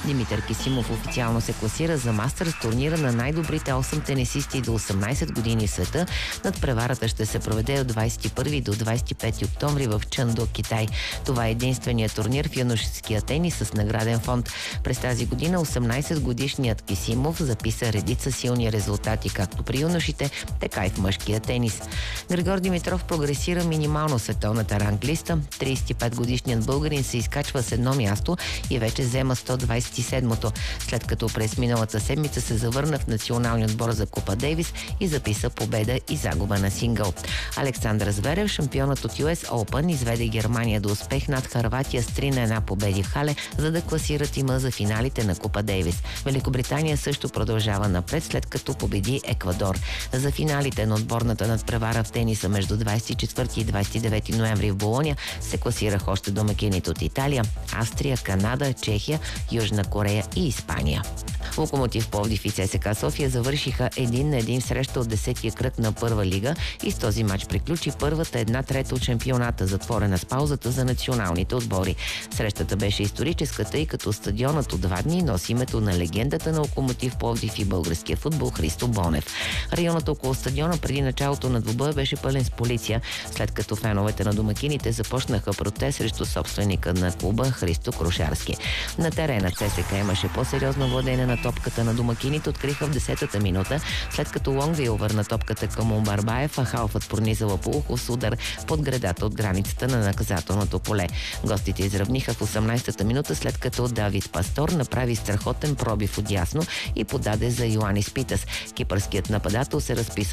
Димитър Кисимов официално се класира за Мастърс, турнира на най-добрите 8 тенисисти до 18 години в света. Надпреварата ще се проведе от 21 до 25 октомври в Чъндо, Китай. Това е единственият турнир в юношеския тенис с награден фонд. През тази година 18-годишният Кисимов записа редица силни резултати, както при юношите, така и в мъжкия тенис. Григор Димитров прогресира минимално световната ранглиста. 35-годишният българин се изкачва с едно място и вече взема 127-то, след като през миналата седмица се завърна в националния отбор за Купа Дейвис и записа победа и загуба на сингъл. Александър Зверев, шампионът от US Open, изведе Германия до успех над Хърватия с 3-1 победи в Хале, за да класира тима за финалите на Купа Дейвис. Великобритания също продължава напред, след като победи Еквадор. За финалите на отборната надпревара в тениса между 24 и 29 ноември в Болония се класирах още домакините от Италия, Австрия, Канада, Чехия, Южна Корея и Испания. Локомотив Пловдив и ЦСКА София завършиха 1-1 в среща от 10-я кръг на първа лига и с този матч приключи първата 1/3 от шампионата, затворена с паузата за националните отбори. Срещата беше историческа, тъй като стадионът от 2 дни носи името на легендата на Локомотив Пловдив и българския футбол Христо Бонев. Районът около стадиона преди началото на двубоя беше пълен с полиция, след като феновете на домакините започнаха протест срещу собственика на клуба Христо Крушарски. На терена ЦСКА имаше по-сериозно владение на топката на домакините, откриха в 10-та минута, след като Лонгвил върна топката към Умбарбаев, а Халфът прониза Лапулухов с удар под гредата от границата на наказателното поле. Гостите изравниха в 18-та минута, след като Давид Пастор направи страхотен пробив отдясно и подаде за Йоанис Питас. Кипърският нападател се разписа